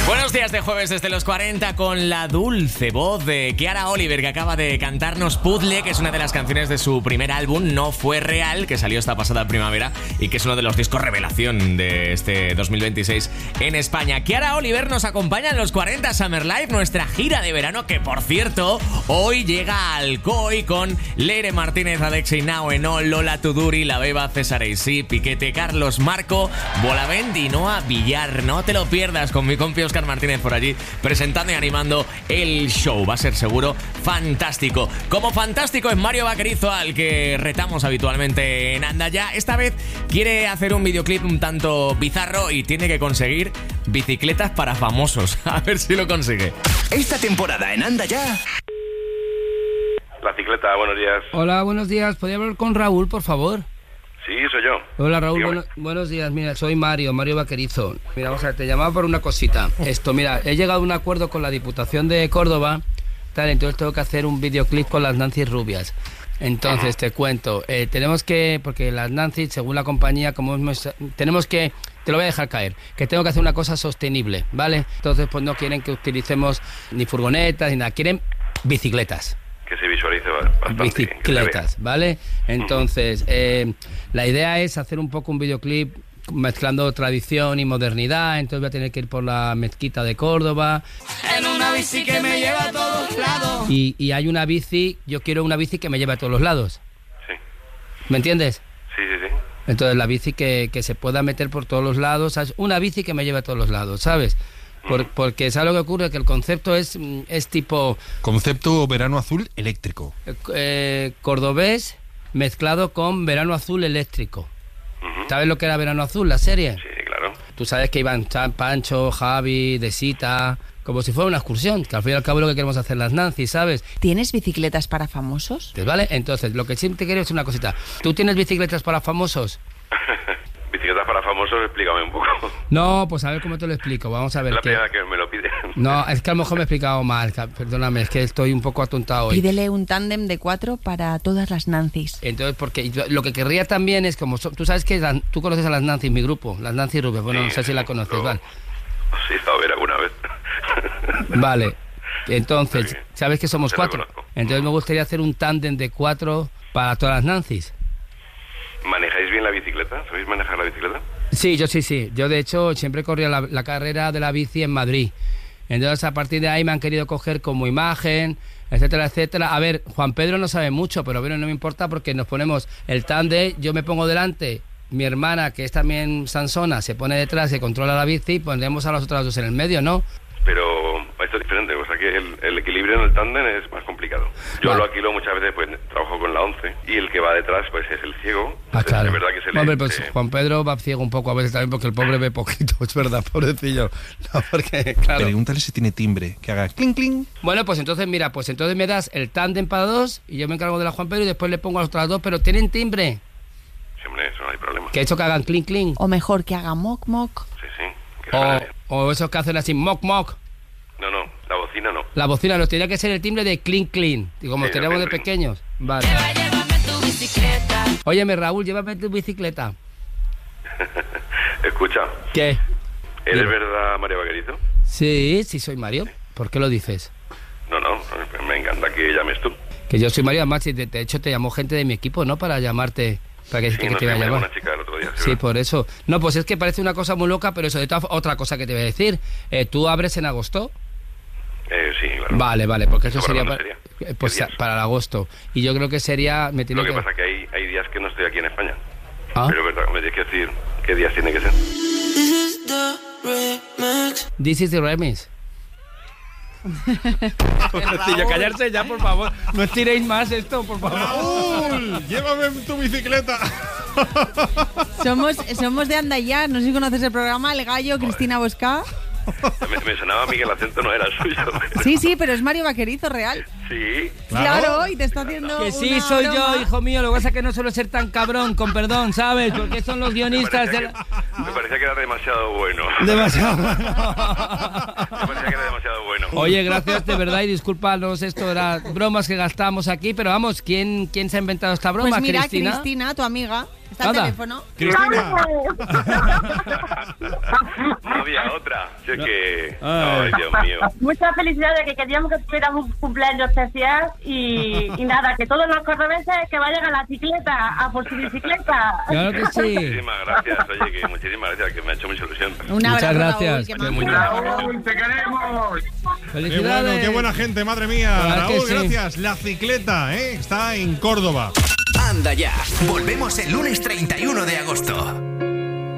Buenos días de jueves desde los 40 con la dulce voz de Kiara Oliver, que acaba de cantarnos Puzzle, que es una de las canciones de su primer álbum, No Fue Real, que salió esta pasada primavera y que es uno de los discos revelación de este 2026 en España. Kiara Oliver nos acompaña en los 40 Summer Live, nuestra gira de verano, que por cierto, hoy llega a Alcoy con Leire Martínez, Alexei Nao, Enol, Lola Tuduri, La Beba, César Eisí, Piquete, Carlos Marco, Bolavent y Noa Villar. No te lo pierdas, con mi compi Óscar Martínez por allí presentando y animando el show. Va a ser seguro fantástico. Como fantástico es Mario Vaquerizo, al que retamos habitualmente en Anda Ya. Esta vez quiere hacer un videoclip un tanto bizarro y tiene que conseguir bicicletas para famosos. A ver si lo consigue. Esta temporada en Anda Ya. La cicleta, buenos días. Hola, buenos días. ¿Podría hablar con Raúl, por favor? Sí, soy yo. Hola, Raúl, buenos días. Mira, soy Mario Vaquerizo. Mira, vamos a ver, te llamaba por una cosita. Mira, he llegado a un acuerdo con la Diputación de Córdoba, tal, entonces tengo que hacer un videoclip con las Nancy rubias. Entonces, te cuento, tenemos que, porque las Nancy, según la compañía, tenemos que, te lo voy a dejar caer, que tengo que hacer una cosa sostenible, ¿vale? Entonces, pues no quieren que utilicemos ni furgonetas ni nada, quieren bicicletas. Que se visualice bastante. Bicicletas, ¿vale? Entonces, la idea es hacer un poco un videoclip mezclando tradición y modernidad. Entonces voy a tener que ir por la mezquita de Córdoba. En una bici que me lleva a todos lados. Y hay una bici, yo quiero una bici que me lleve a todos los lados. Sí. ¿Me entiendes? Sí. Entonces la bici que se pueda meter por todos los lados, ¿sabes? Una bici que me lleve a todos los lados, ¿sabes? Porque ¿sabes lo que ocurre? Que el concepto es tipo... Concepto verano azul eléctrico. Cordobés mezclado con verano azul eléctrico. ¿Sabes lo que era verano azul, la serie? Sí, claro. Tú sabes que iban Pancho, Javi, Desita, como si fuera una excursión, que al fin y al cabo es lo que queremos hacer las Nancy, ¿sabes? ¿Tienes bicicletas para famosos? ¿Vale? Entonces, lo que sí te quiero es una cosita. ¿Tú tienes bicicletas para famosos? Bicicletas para famosos, explícame un poco. No, pues a ver cómo te lo explico. Vamos a ver. Es la primera que me lo piden. No, es que a lo mejor me he explicado mal. Perdóname, es que estoy un poco atontado hoy. Pídele un tándem de 4 para todas las Nancys. Entonces, porque lo que querría también es, como tú sabes que tú conoces a las Nancy, mi grupo, las Nancy Rubias. Bueno, sí, no sé si la conoces, ¿vale? Sí, he estado a ver alguna vez. Vale. Entonces, Sí. ¿sabes que somos 4? Entonces me gustaría hacer un tándem de 4 para todas las Nancys. ¿Manejáis bien la bicicleta? ¿Sabéis manejar la bicicleta? Sí, yo sí. Yo, de hecho, siempre corría la carrera de la bici en Madrid. Entonces, a partir de ahí me han querido coger como imagen, etcétera, etcétera. A ver, Juan Pedro no sabe mucho, pero bueno, no me importa porque nos ponemos el tándem, yo me pongo delante, mi hermana, que es también sansona, se pone detrás, se controla la bici y pondremos a las otras dos en el medio, ¿no? Pero esto es diferente, o sea que el equilibrio en el tándem es más complicado. Yo Vale. lo alquilo muchas veces, pues trabajo con la 11 y el que va detrás pues es el ciego. Ah, claro. Es verdad que se le... Hombre, pues Juan Pedro va ciego un poco a veces también porque el pobre ve poquito, es verdad, pobrecillo. No, porque, claro. Pregúntale si tiene timbre, que haga clink, clink. Bueno, pues entonces, mira, me das el tándem para 2 y yo me encargo de la Juan Pedro y después le pongo a las otras 2, pero ¿tienen timbre? Sí, hombre, eso no hay problema. Que hecho que hagan clink, clink. O mejor que haga moc moc. Sí, que suena bien. O esos que hacen así, moc, moc. No, la bocina no. La bocina nos tenía que ser el timbre de clink, clink. Y como Sí, teníamos de clink, pequeños. Vale. Óyeme, Raúl, llévame tu bicicleta. Escucha, ¿Qué? ¿eres Dime. verdad Mario Vaquerizo? Sí, soy Mario. ¿Por qué lo dices? No, me encanta que llames tú. Que yo soy Mario, además, y de hecho te llamó gente de mi equipo, ¿no? Para llamarte, para que Sí, que no te sé, iba a me llamó llamar. una chica el otro día. Sí, por eso. No, pues es que parece una cosa muy loca, pero eso, otra cosa que te voy a decir. ¿Tú abres en agosto? Sí, claro. Vale, porque eso ¿Para sería, cuándo sería? pues ¿Qué días? para el agosto. Y yo creo que sería... Lo que pasa es que hay días que no estoy aquí en España. ¿Ah? Pero es verdad, me tienes que decir qué días tiene que ser. This is the remix. Pobrecillo, callarse ya, por favor. No estiréis más esto, por favor. ¡Raúl! ¡Llévame tu bicicleta! Somos de Anda Ya, no sé si conoces el programa, El Gallo, Cristina Bosca. Me sonaba a mí que el acento no era suyo. Pero... Sí, pero es Mario Vaquerizo real. Sí. Claro, y te está haciendo Que sí, una soy broma. yo, hijo mío. Lo que pasa es que no suelo ser tan cabrón, con perdón, ¿sabes? Porque son los guionistas de Me parecía que era demasiado bueno. Demasiado. Me parecía que era demasiado bueno. Oye, gracias de verdad y discúlpanos, esto era bromas que gastamos aquí, pero vamos, ¿quién se ha inventado esta broma? Pues mira, ¿Cristina? Cristina, tu amiga, Está el Nada. teléfono. Cristina. No había otra. Si es que... Ay. Ay, Dios mío. Muchas felicidades, que queríamos que tuviéramos un cumpleaños especial y nada, que todos los cordobeses que vayan a la bicicleta, a por su bicicleta. Claro que sí. Muchísimas gracias. Oye, que muchísimas gracias, que me ha hecho mucha ilusión. Un abrazo, Muchas gracias. Raúl, que Qué más. muy Raúl, te queremos. Qué Felicidades. bueno, qué buena gente, madre mía. Claro que Raúl, sí. gracias. La cicleta, está en Córdoba. Anda ya. Volvemos el lunes 31 de agosto.